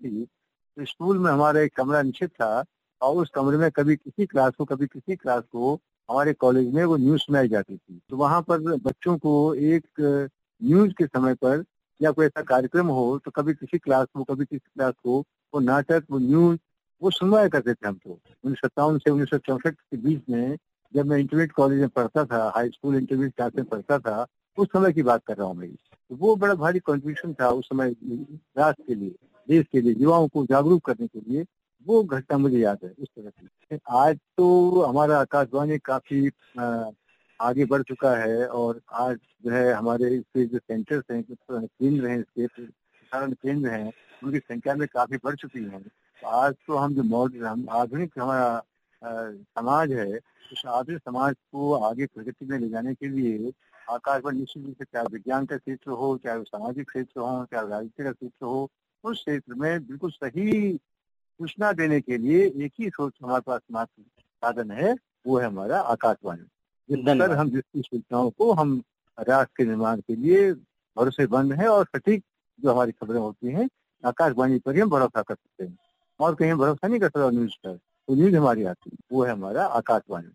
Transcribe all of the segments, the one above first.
थी, तो स्कूल में हमारा एक कमरा निश्चित था और उस कमरे में कभी किसी क्लास को हमारे कॉलेज में वो न्यूज़ सुनाई जाती थी। तो वहाँ पर बच्चों को एक न्यूज़ के समय पर या कोई ऐसा कार्यक्रम हो तो कभी किसी क्लास को वो नाटक, वो न्यूज़ वो सुनवाया करते थे हमको। 1957 से 1964 के बीच में जब मैं इंटरमीडिएट कॉलेज में पढ़ता था, हाई स्कूल इंटरमीडिएट क्लास में पढ़ता था, उस समय की बात कर रहा हूँ मैं। तो वो बड़ा भारी कंट्रीब्यूशन था उस समय राष्ट्र के लिए, देश के लिए, युवाओं को जागरूक करने के लिए। वो घटना मुझे याद है उस तरह की। आज तो हमारा आकाशवाणी काफी आगे बढ़ चुका है और आज जो है हमारे इसके जो सेंटर्स हैं, केंद्र हैं, इसके प्रसारण केंद्र हैं, उनकी संख्या में काफी बढ़ चुकी है। तो आज तो हम जो मॉडर्न आधुनिक हमारा समाज है, उस आधुनिक समाज को आगे प्रगति में ले जाने के लिए आकाशवाणी निश्चित रूप से, चाहे विज्ञान का क्षेत्र हो, चाहे वो सामाजिक क्षेत्र हो, चाहे राजनीति का क्षेत्र हो, उस क्षेत्र में बिल्कुल सही सूचना देने के लिए एक ही सोच हमारे पास मात्र साधन है, वो है हमारा आकाशवाणी। जिस पर हम जिसकी सूचनाओं को हम राष्ट्र के निर्माण के लिए भरोसेमंद है और सटीक जो हमारी खबरें होती हैं आकाशवाणी पर ही हम भरोसा कर सकते हैं और कहीं भरोसा नहीं कर सकता न्यूज पर। तो न्यूज हमारी आती है, वो है हमारा आकाशवाणी।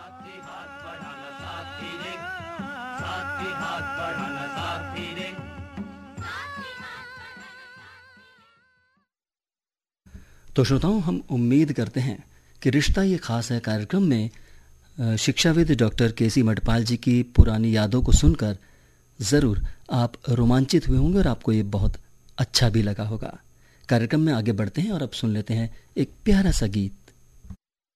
तो श्रोताओं, हम उम्मीद करते हैं कि रिश्ता ये खास है कार्यक्रम में शिक्षाविद डॉक्टर केसी मठपाल जी की पुरानी यादों को सुनकर ज़रूर आप रोमांचित हुए होंगे और आपको ये बहुत अच्छा भी लगा होगा। कार्यक्रम में आगे बढ़ते हैं और अब सुन लेते हैं एक प्यारा सा गीत।